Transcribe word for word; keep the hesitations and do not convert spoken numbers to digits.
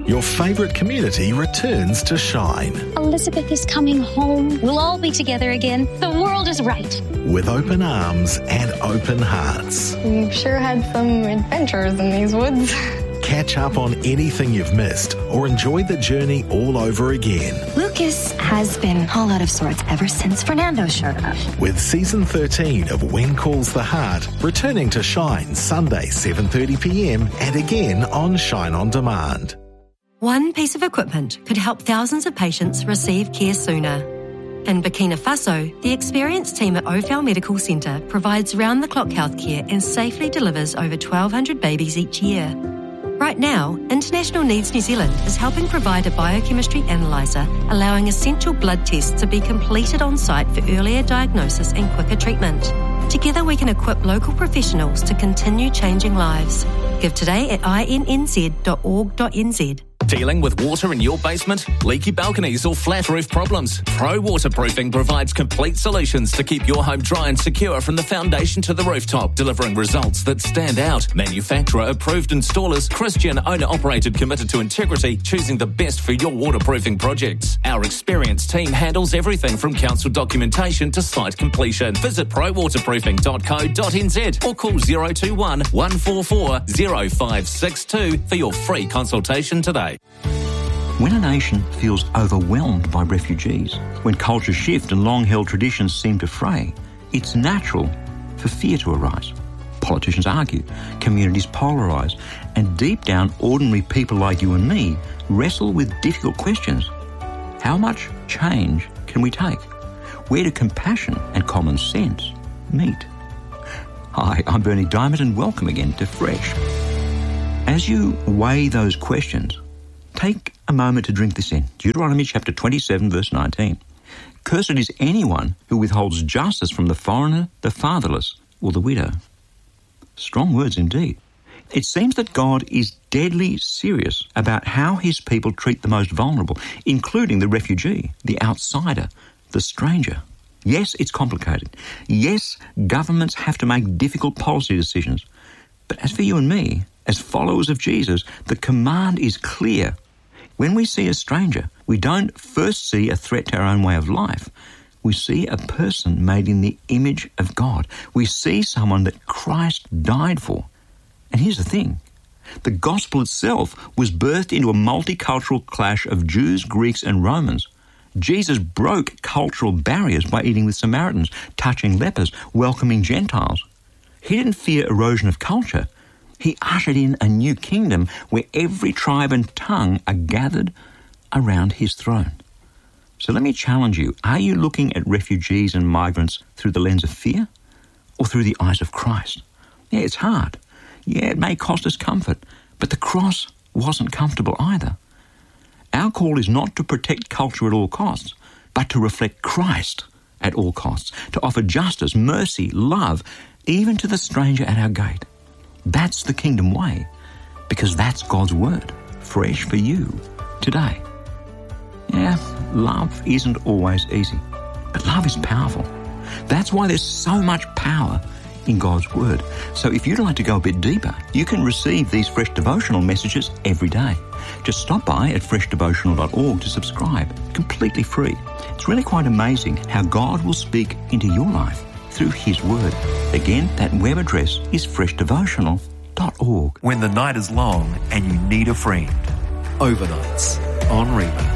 your favourite community returns to shine. Elizabeth is coming home. We'll all be together again. The world is right. With open arms and open hearts. We've sure had some adventures in these woods. Catch up on anything you've missed or enjoy the journey all over again. Lucas has been all out of sorts ever since Fernando showed up. With Season thirteen of When Calls the Heart returning to Shine Sunday seven thirty p m and again on Shine On Demand. One piece of equipment could help thousands of patients receive care sooner. In Burkina Faso, the experienced team at Ophel Medical Centre provides round-the-clock healthcare and safely delivers over twelve hundred babies each year. Right now, International Needs New Zealand is helping provide a biochemistry analyser, allowing essential blood tests to be completed on site for earlier diagnosis and quicker treatment. Together we can equip local professionals to continue changing lives. Give today at I N N Z dot org dot N Z. Dealing with water in your basement, leaky balconies or flat roof problems? Pro Waterproofing provides complete solutions to keep your home dry and secure from the foundation to the rooftop, delivering results that stand out. Manufacturer-approved installers, Christian owner-operated, committed to integrity, choosing the best for your waterproofing projects. Our experienced team handles everything from council documentation to site completion. Visit pro waterproofing dot co dot n z or call zero two one, one four four, zero five six two for your free consultation today. When a nation feels overwhelmed by refugees, when cultures shift and long-held traditions seem to fray, it's natural for fear to arise. Politicians argue, communities polarise, and deep down, ordinary people like you and me wrestle with difficult questions. How much change can we take? Where do compassion and common sense meet? Hi, I'm Bernie Diamond, and welcome again to Fresh. As you weigh those questions, take a moment to drink this in. Deuteronomy chapter twenty-seven, verse nineteen. Cursed is anyone who withholds justice from the foreigner, the fatherless, or the widow. Strong words indeed. It seems that God is deadly serious about how his people treat the most vulnerable, including the refugee, the outsider, the stranger. Yes, it's complicated. Yes, governments have to make difficult policy decisions. But as for you and me, as followers of Jesus, the command is clear. When we see a stranger, we don't first see a threat to our own way of life. We see a person made in the image of God. We see someone that Christ died for. And here's the thing. The gospel itself was birthed into a multicultural clash of Jews, Greeks, and Romans. Jesus broke cultural barriers by eating with Samaritans, touching lepers, welcoming Gentiles. He didn't fear erosion of culture. He ushered in a new kingdom where every tribe and tongue are gathered around his throne. So let me challenge you. Are you looking at refugees and migrants through the lens of fear or through the eyes of Christ? Yeah, it's hard. Yeah, it may cost us comfort, but the cross wasn't comfortable either. Our call is not to protect culture at all costs, but to reflect Christ at all costs, to offer justice, mercy, love, even to the stranger at our gate. That's the kingdom way, because that's God's word, fresh for you today. Yeah, love isn't always easy, but love is powerful. That's why there's so much power in God's word. So if you'd like to go a bit deeper, you can receive these fresh devotional messages every day. Just stop by at fresh devotional dot org to subscribe, completely free. It's really quite amazing how God will speak into your life through his word. Again, that web address is fresh devotional dot org. When the night is long and you need a friend. Overnights on Reba.